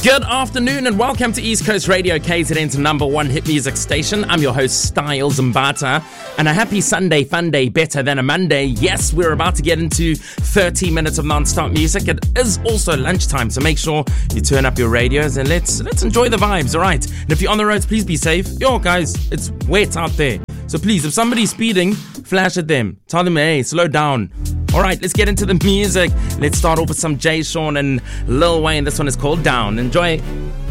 Good afternoon and welcome to East Coast Radio, KZN's number one hit music station. I'm your host, Styles Mbata, and a happy Sunday fun day, better than a Monday. Yes, we're about to get into 30 minutes of non-stop music. It is also lunchtime, so make sure you turn up your radios and let's enjoy the vibes, all right? And if you're on the roads, please be safe. Yo, guys, it's wet out there. So please, if somebody's speeding, flash at them. Tell them, hey, slow down. All right, let's get into the music. Let's start off with some Jay Sean and Lil Wayne. This one is called Down. Enjoy.